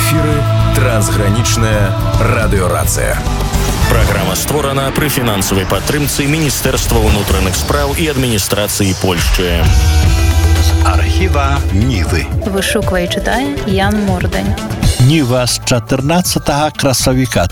эфіры трансгранічная радыёрацыя. Праграма створана пры фінансавай падтрымцы Міністэрства ўнутраных спраў і адміністрацыі Польшчы. Архіва Нівы. Вышуквае і чытае Ян Мордань. Ніва з 14 красавіка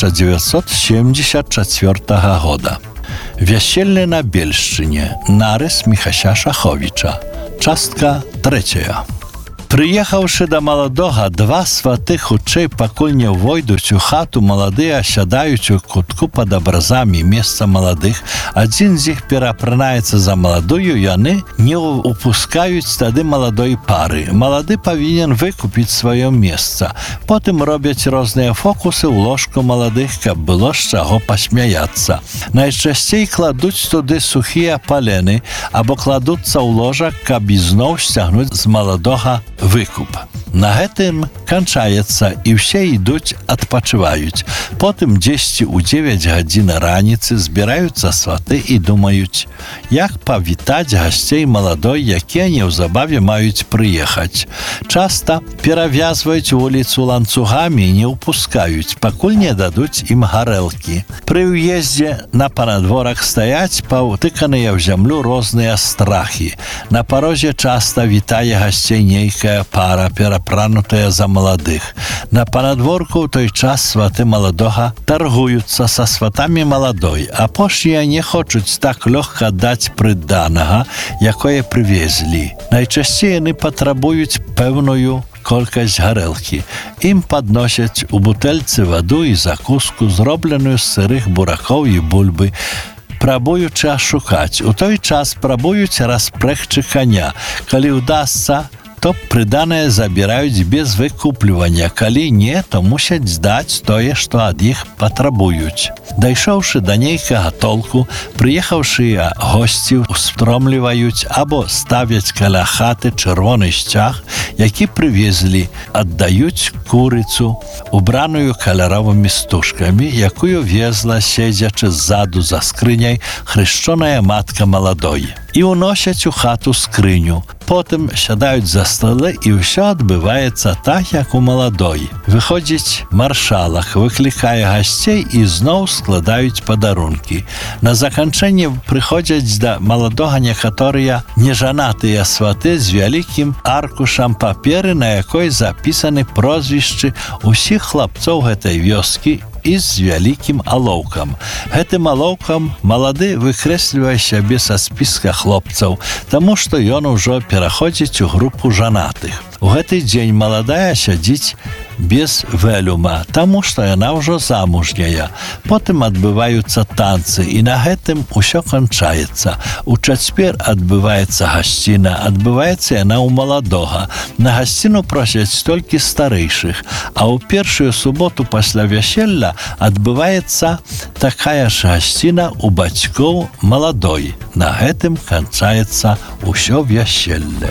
1974 года. Вяселле на Бельшчыне. Нарыс Міхася Шаховіча. Частка 3. Прыехаўшы да маладога, два сваты хутчэй пакуль не ўвойдуць у хату, маладыя сядаюць у кутку пад абразамі месца маладых. Адзін з іх перапранаецца за маладую, яны не упускаюць тады маладой пары. Малады павінен выкупіць сваё месца. Потым робяць розныя фокусы ў ложку маладых, каб было з чаго пасмяяцца. Найчасцей кладуць туды сухія палены або кладуцца ў ложак, каб ізноў сцягнуць з маладога выкуп. На гэтым канчаецца, і ўсе ідуць адпачываюць. Потым дзесьці ў 9 гадзін раніцы збіраюцца сваты і думаюць, як павітаць гасцей маладой, якія неўзабаве маюць прыехаць. Часта перавязваюць вуліцу ланцугамі і не ўпускаюць, пакуль не дадуць ім гарэлкі. Пры ўездзе на панадворах стаяць паўтыканыя ў зямлю розныя страхі. На парозе часта вітае гасцей нейкая пара, перапранутая за маладых. На панадворку ў той час сваты маладога таргуюцца са сватамі маладой, апошнія не хочуць так лёгка даць прыданага, якое прывезлі. Найчасцей яны патрабуюць пэўную колькасць гарэлкі. Ім падносяць у бутэльцы ваду і закуску, зробленую з сырых буракоў і бульбы, прабуючы ашукаць. У той час прабуюць распрэгчы каня. Калі ўдасца, то прыданае забіраюць без выкуплівання. Калі не, то мусяць здаць тое, што ад іх патрабуюць. Дайшоўшы да нейкага толку, прыехаўшыя госці устромліваюць або ставяць каля хаты чырвоны сцяг, які прывезлі, аддаюць курыцу, убраную каляровымі стужкамі, якую везла, седзячы ззаду за скрыняй, хрышчоная матка маладой. І ўносяць у хату скрыню. Потым сядаюць за столы, і ўсё адбываецца так, як у маладой. Выходзіць маршалак, выклікае гасцей і зноў складаюць падарункі. На заканчэнне прыходзяць да маладога некаторыя нежанатыя сваты з вялікім аркушам паперы, на якой запісаны прозвішчы ўсіх хлапцоў гэтай вёскі і з вялікім алоўкам. Гэтым алоўкам малады выкрэслівае сябе са спіска хлопцаў, таму што ён ужо пераходзіць у групу жанатых. У гэты дзень маладая сядзіць без вэлюма, таму што яна ўжо замужняя. Потым адбываюцца танцы, і на гэтым усё канчаецца. У чацвер адбываецца гасціна, адбываецца яна ў маладога. На гасціну просяць толькі старэйшых, а ў першую суботу пасля вяселля адбываецца такая ж гасціна ў бацькоў маладой. На гэтым канчаецца ўсё вяселле.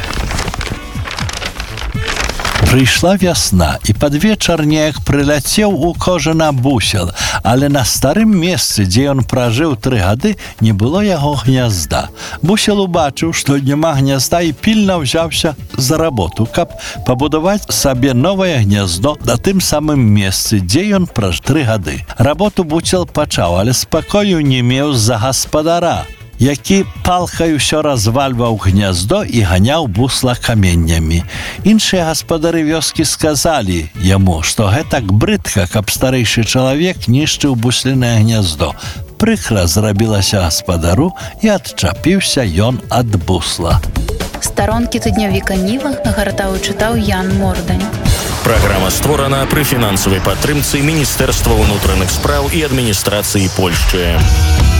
Прыйшла вясна, і пад вечар неяк прыляцеў у кожана бусел, але на старым месцы, дзе ён пражыў 3 гады, не было яго гнязда. Бусел убачыў, што няма гнязда, і пільна ўзяўся за работу, каб пабудаваць сабе новае гняздо на тым самым месцы, дзе ён пражыў 3 гады. Работу бусел пачаў, але спакою не меў з-за гаспадара, які палкай усё развальваў гняздо і ганяў бусла каменнямі. Іншыя гаспадары вёскі сказалі яму, што гэтак брыдка, каб старэйшы чалавек нішчыў буслінае гняздо. Прыкра зрабілася гаспадару, і адчапіўся ён ад бусла. Старонкі тыднёвіка Ніва гартаў і чытаў Ян Мордань. Праграма створана пры фінансавай падтрымцы Міністэрства ўнутраных спраў і адміністрацыі Польшчы.